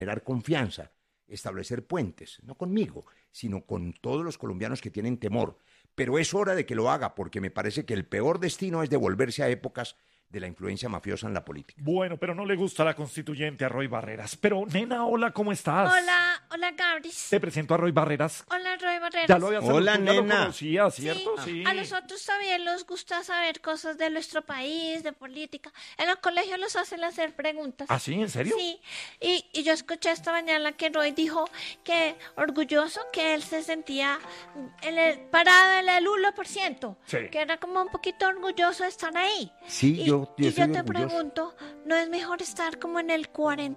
generar confianza, establecer puentes, no conmigo, sino con todos los colombianos que tienen temor. Pero es hora de que lo haga, porque me parece que el peor destino es devolverse a épocas de la influencia mafiosa en la política. Bueno, pero no le gusta la constituyente a Roy Barreras. Pero, nena, hola, ¿cómo estás? Hola, Gabris. Te presento a Roy Barreras. Hola, Roy Barreras. Ya lo había Hola, saludado, ya lo nena. conocía, ¿cierto? Sí. A nosotros también nos gusta saber cosas de nuestro país, de política. En el colegio los hacen hacer preguntas. ¿Ah, sí? ¿En serio? Sí. Y yo escuché esta mañana que Roy dijo que orgulloso que él se sentía parado en el 1%. Sí. Que era como un poquito orgulloso de estar ahí. Sí, yo y soy yo te orgulloso. pregunto, ¿no es mejor estar como en el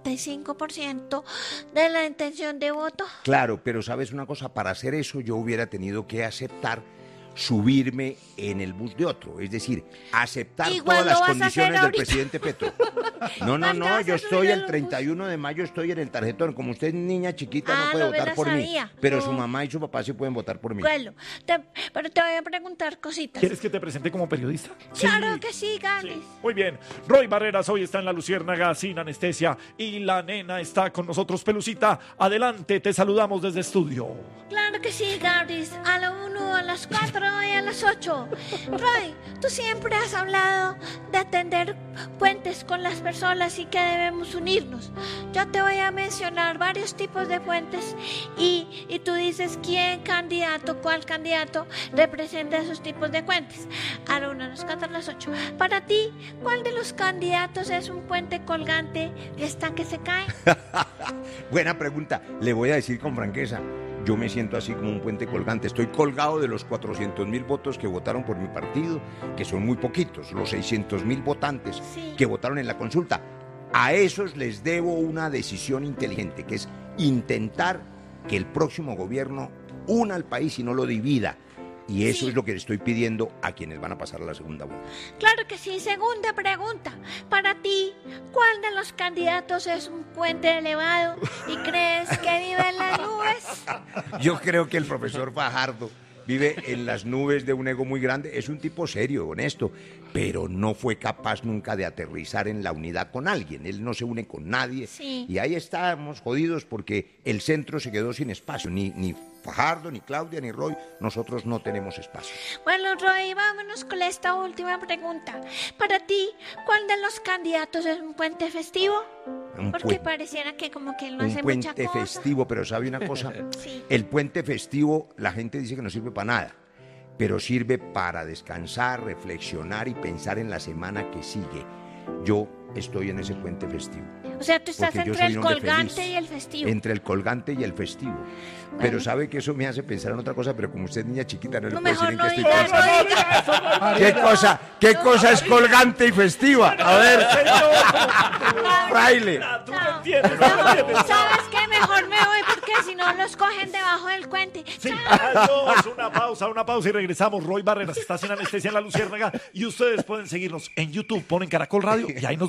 45% de la intención de voto? Claro, pero ¿sabes una cosa? Para hacer eso yo hubiera tenido que aceptar subirme en el bus de otro, es decir, aceptar Igual todas las lo vas a hacer condiciones del ahorita. presidente Petro. No, ¿Cuándo vas a yo subir estoy al el bus? 31 de mayo, estoy en el tarjetón. Como usted es niña chiquita, no puede no me votar la por mí, sabía. pero No. su mamá y su papá sí pueden votar por mí. Bueno, pero te voy a preguntar cositas. ¿Quieres que te presente como periodista? Claro que sí, Gabris. Sí. Muy bien. Roy Barreras hoy está en La Luciérnaga sin anestesia y la nena está con nosotros. Pelucita, adelante, te saludamos desde estudio. Claro que sí, Gabris. A la 1, a las 4 y a las 8. Roy, tú siempre has hablado de atender puentes con las personas y que debemos unirnos. Yo te voy a mencionar varios tipos de puentes y tú dices cuál candidato representa esos tipos de puentes. A la 1, a las 4, a las 8. Para ti, ¿cuál de los candidatos es un puente colgante y está que se cae? Buena pregunta. Le voy a decir con franqueza. Yo me siento así como un puente colgante. Estoy colgado de los 400,000 votos que votaron por mi partido, que son muy poquitos, los 600,000 votantes Sí. que votaron en la consulta. A esos les debo una decisión inteligente, que es intentar que el próximo gobierno una al país y no lo divida. Y eso Sí. es lo que le estoy pidiendo a quienes van a pasar a la segunda vuelta. Claro que sí. Segunda pregunta. Para ti, ¿cuál de los candidatos es un puente elevado y crees que vive en las nubes? Yo creo que el profesor Fajardo vive en las nubes de un ego muy grande. Es un tipo serio, honesto, pero no fue capaz nunca de aterrizar en la unidad con alguien. Él no se une con nadie. Sí. Y ahí estamos jodidos porque el centro se quedó sin espacio. Ni Fajardo, ni Claudia, ni Roy, nosotros no tenemos espacio. Bueno, Roy, vámonos con esta última pregunta. Para ti, ¿cuál de los candidatos es un puente festivo? Un Porque puente. pareciera que como que él no Un hace mucha puente cosa. festivo, pero ¿sabe una cosa? Sí. El puente festivo, la gente dice que no sirve para nada, pero sirve para descansar, reflexionar y pensar en la semana que sigue. Yo estoy en ese puente festivo. O sea, tú estás Porque yo entre soy el un hombre colgante feliz. y el festivo. Entre el colgante y el festivo. Pero sabe que eso me hace pensar en otra cosa, pero como usted es niña chiquita, no le No, puedo decir mejor en qué no estoy digas, pensando. no digas. ¿Qué cosa es colgante y festiva? A ver, fraile. Tú no entiendes, tú no Mejor, entiendes. ¿sabes qué? Mejor me voy porque si no los cogen debajo del puente. Sí, adiós, una pausa y regresamos. Roy Barreras está sin anestesia en La Luciérnaga y ustedes pueden seguirnos en YouTube, ponen Caracol Radio y ahí nos